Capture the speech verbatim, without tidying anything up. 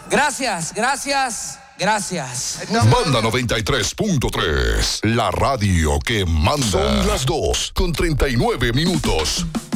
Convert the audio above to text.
Gracias, gracias, gracias. Banda noventa y tres punto tres, la radio que manda. Son las dos con treinta y nueve minutos.